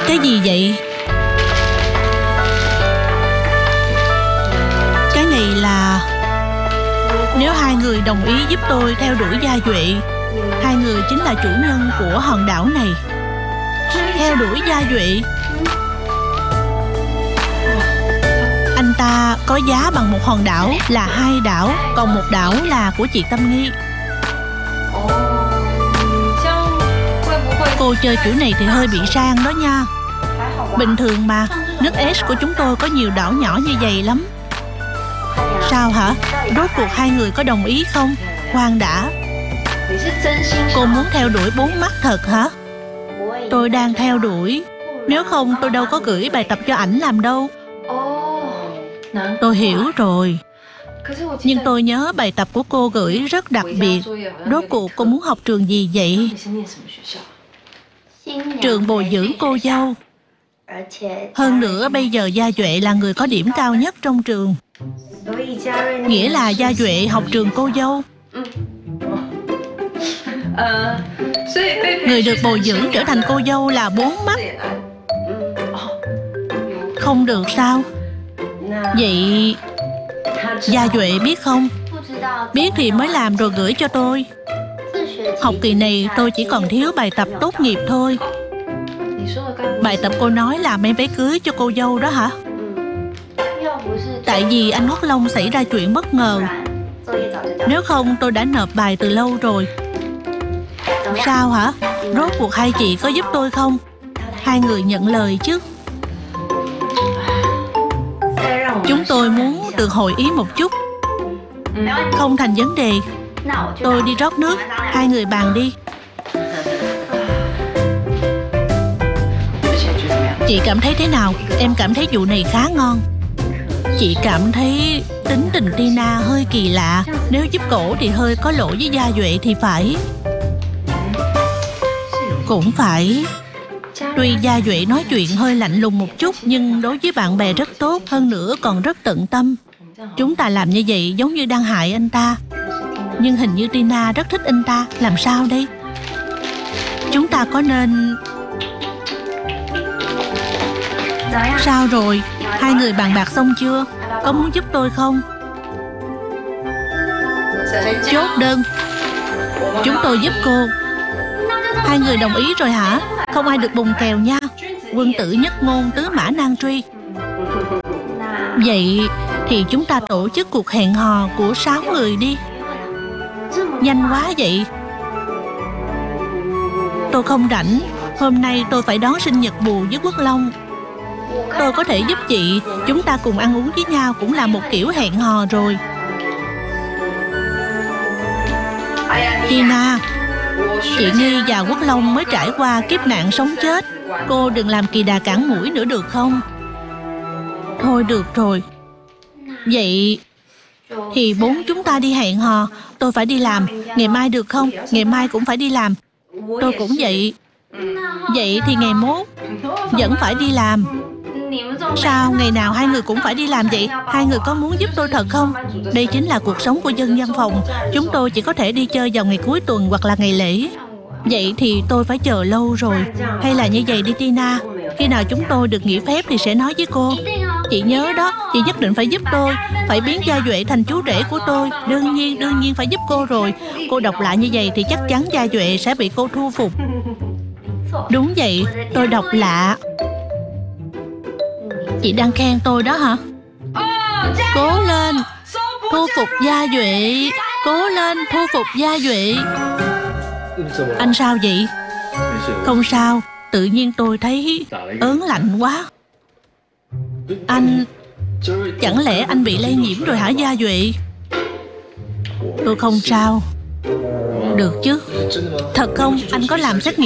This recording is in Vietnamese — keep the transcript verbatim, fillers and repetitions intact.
Cái gì vậy? Cái này là... Nếu hai người đồng ý giúp tôi theo đuổi Gia Duệ, hai người chính là chủ nhân của hòn đảo này. Theo đuổi Gia Duệ? Anh ta có giá bằng một hòn đảo là hai đảo, còn một đảo là của chị Tâm Nghi. Cô chơi kiểu này thì hơi bị sang đó nha. Bình thường mà, nước S của chúng tôi có nhiều đảo nhỏ như vậy lắm. Sao hả? Rốt cuộc hai người có đồng ý không? Khoan đã. Cô muốn theo đuổi bốn mắt thật hả? Tôi đang theo đuổi. Nếu không tôi đâu có gửi bài tập cho ảnh làm đâu. Tôi hiểu rồi. Nhưng tôi nhớ bài tập của cô gửi rất đặc biệt. Rốt cuộc cô muốn học trường gì vậy? Trường bồi dưỡng cô dâu. Hơn nữa bây giờ Gia Duệ là người có điểm cao nhất trong trường. Nghĩa là Gia Duệ học trường cô dâu. Người được bồi dưỡng trở thành cô dâu là bốn mắt. Không được sao? Vậy Gia Duệ biết không? Biết thì mới làm rồi gửi cho tôi. Học kỳ này tôi chỉ còn thiếu bài tập tốt nghiệp thôi. Bài tập cô nói là mấy váy cưới cho cô dâu đó hả? Tại vì anh Hoắc Long xảy ra chuyện bất ngờ. Nếu không tôi đã nộp bài từ lâu rồi. Sao hả? Rốt cuộc hai chị có giúp tôi không? Hai người nhận lời chứ. Chúng tôi muốn được hội ý một chút. Không thành vấn đề. Tôi đi rót nước, hai người bàn đi. Chị cảm thấy thế nào? Em cảm thấy vụ này khá ngon. Chị cảm thấy tính tình Tina hơi kỳ lạ. Nếu giúp cổ thì hơi có lỗi với Gia Duệ thì phải. Cũng phải. Tuy Gia Duệ nói chuyện hơi lạnh lùng một chút, nhưng đối với bạn bè rất tốt, hơn nữa còn rất tận tâm. Chúng ta làm như vậy giống như đang hại anh ta. Nhưng hình như Tina rất thích anh ta. Làm sao đây? Chúng ta có nên... Sao rồi? Hai người bàn bạc xong chưa? Có muốn giúp tôi không? Chốt đơn. Chúng tôi giúp cô. Hai người đồng ý rồi hả? Không ai được bùng kèo nha. Quân tử nhất ngôn, tứ mã nan truy. Vậy thì chúng ta tổ chức cuộc hẹn hò của sáu người đi. Nhanh quá vậy. Tôi không rảnh. Hôm nay tôi phải đón sinh nhật bù với Quốc Long. Tôi có thể giúp chị. Chúng ta cùng ăn uống với nhau cũng là một kiểu hẹn hò rồi. Tina, chị Nghi và Quốc Long mới trải qua kiếp nạn sống chết. Cô đừng làm kỳ đà cản mũi nữa được không? Thôi được rồi. Vậy thì bốn chúng ta đi hẹn hò. Tôi phải đi làm. Ngày mai được không? Ngày mai cũng phải đi làm. Tôi cũng vậy. Vậy thì ngày mốt vẫn phải đi làm. Sao ngày nào hai người cũng phải đi làm vậy? Hai người có muốn giúp tôi thật không? Đây chính là cuộc sống của dân văn phòng. Chúng tôi chỉ có thể đi chơi vào ngày cuối tuần hoặc là ngày lễ. Vậy thì tôi phải chờ lâu rồi. Hay là như vậy đi Tina. Khi nào chúng tôi được nghỉ phép thì sẽ nói với cô. Chị nhớ đó, chị nhất định phải giúp tôi. Phải biến Gia Duệ thành chú rể của tôi. Đương nhiên, đương nhiên phải giúp cô rồi. Cô đọc lại như vậy thì chắc chắn Gia Duệ sẽ bị cô thu phục. Đúng vậy, tôi đọc lạ. Chị đang khen tôi đó hả? Cố lên, thu phục Gia Duệ. Cố lên, thu phục Gia Duệ. Anh sao vậy? Không sao. Tự nhiên tôi thấy ớn lạnh quá. Anh... Chẳng lẽ anh bị lây nhiễm rồi hả Gia Duệ? Tôi không sao. Được chứ? Thật không? Anh có làm xét nghiệm